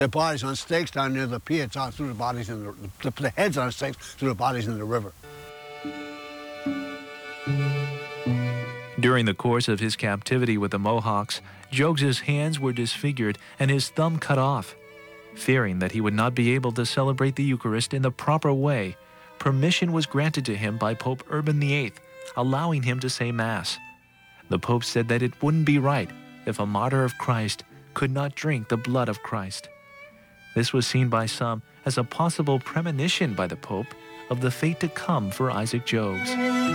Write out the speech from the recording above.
The bodies on stakes down near the piazza, threw the bodies in the heads on stakes, threw the bodies in the river. During the course of his captivity with the Mohawks, Jogues's hands were disfigured and his thumb cut off. Fearing that he would not be able to celebrate the Eucharist in the proper way, permission was granted to him by Pope Urban VIII, allowing him to say Mass. The Pope said that it wouldn't be right if a martyr of Christ could not drink the blood of Christ. This was seen by some as a possible premonition by the Pope of the fate to come for Isaac Jogues.